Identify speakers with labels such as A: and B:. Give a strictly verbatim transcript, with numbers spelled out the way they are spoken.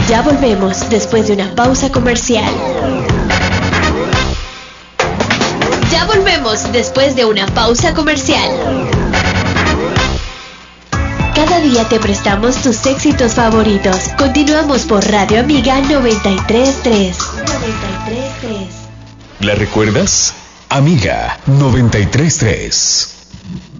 A: Ya volvemos después de una pausa comercial. Ya volvemos después de una pausa comercial. Cada día te prestamos tus éxitos favoritos. Continuamos por Radio Amiga noventa y tres punto tres. noventa y tres punto tres.
B: ¿La recuerdas? Amiga noventa y tres punto tres.